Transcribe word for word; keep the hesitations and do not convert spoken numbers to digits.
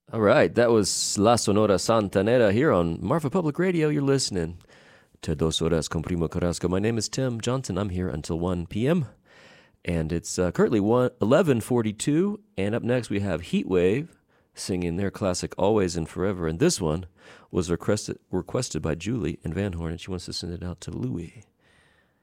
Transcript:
All right, that was La Sonora Santanera here on Marfa Public Radio. You're listening to Dos Horas con Primo Carrasco. My name is Tim Johnson. I'm here until one p.m. And it's uh, currently eleven forty-two. And up next we have Heatwave singing their classic Always and Forever. And this one was requested requested by Julie in Van Horn, and she wants to send it out to Louie.